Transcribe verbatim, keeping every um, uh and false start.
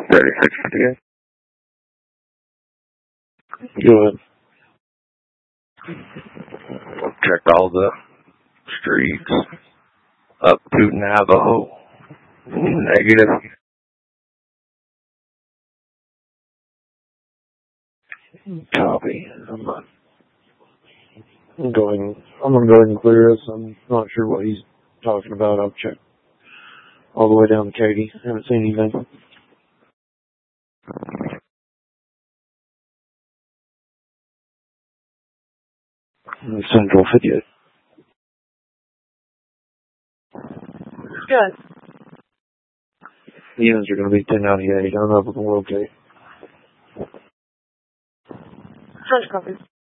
thirty-six fifty-eight. Good. Checked all the streets up to Navajo. Negative. Copy. I'm, uh, I'm going. I'm gonna go ahead and clear this. I'm not sure what he's talking about. I've checked all the way down to Katy. Haven't seen anything. Central fifty-eight. Good. The units are going to be ten ninety-eight. I'm up with the world gate. First copy.